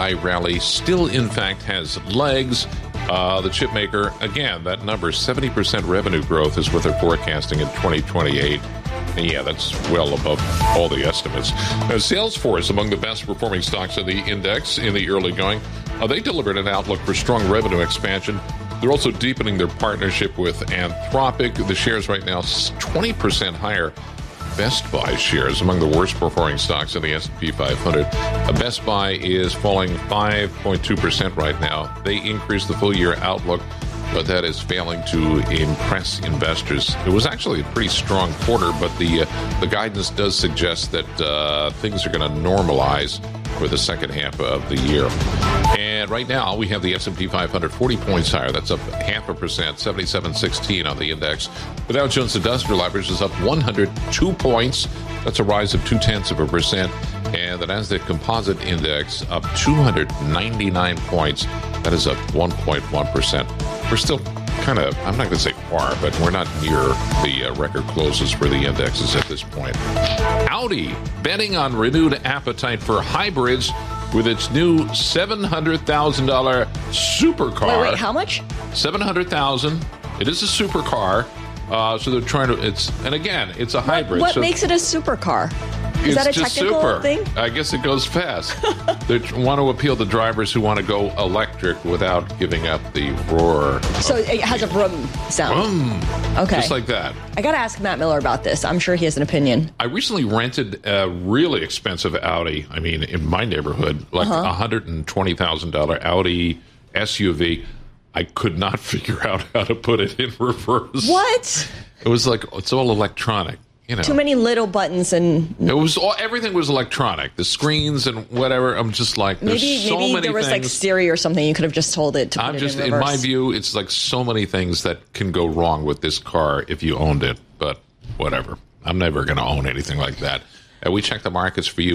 AI rally still, in fact, has legs. The chip maker, again, that number, 70% revenue growth is what they're forecasting in 2028. And yeah, that's well above all the estimates. Now, Salesforce, among the best performing stocks in the index in the early going, they delivered an outlook for strong revenue expansion. They're also deepening their partnership with Anthropic. The shares right now 20% higher. Best Buy shares among the worst performing stocks in the S&P 500. Best Buy is falling 5.2% right now. They increased the full year outlook, but that is failing to impress investors. It was actually a pretty strong quarter, but the guidance does suggest that things are going to normalize for the second half of the year. And right now, we have the S&P 500 40 points higher. That's up 0.5%, 77.16 on the index. The Dow Jones Industrial Average is up 102 points. That's a rise of 0.2%. And the Nasdaq Composite Index up 299 points. That is up 1.1%. We're still kind of, I'm not going to say far, but we're not near the record closes for the indexes at this point. Audi betting on renewed appetite for hybrids with its new $700,000 supercar. Wait, how much? $700,000. It is a supercar. So they're trying to, and again, it's a hybrid. What makes it a supercar? Is that a technical super thing? I guess it goes fast. They want to appeal to drivers who want to go electric without giving up the roar. So it has a vroom sound. Okay. Just like that. I got to ask Matt Miller about this. I'm sure he has an opinion. I recently rented a really expensive Audi. I mean, in my neighborhood, like $120,000 Audi SUV. I could not figure out how to put it in reverse. What? It was like, it's all electronic. You know, too many little buttons and everything was electronic. The screens and whatever. I'm just like, there's so many there was things. Like Siri or something. You could have just told it to put it in reverse. In my view, it's like so many things that can go wrong with this car if you owned it. But whatever. I'm never going to own anything like that. We check the markets for you.